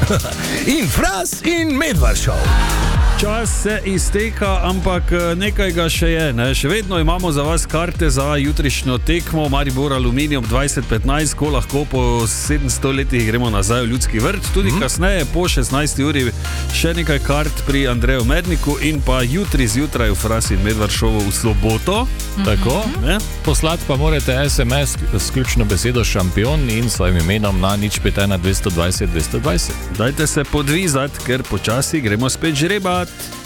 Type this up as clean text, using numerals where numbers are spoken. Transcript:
In Fras in Medvard Show. Čas se izteka, ampak nekaj ga še je. Ne? Še vedno imamo za vas karte za jutrišnjo tekmo Maribor Aluminium 2015, ko lahko po 700 letih gremo nazaj v Ljudski vrt. Tudi kasneje, po 16. uri, še nekaj kart pri Andreju Medniku in pa jutri zjutraj v Fras in Medvard Show v soboto. Tako, ne? Poslati pa morate SMS s ključno besedo šampion in svojim imenom na 051 220 220. Dajte se podvizati, ker počasi gremo spet žrebat.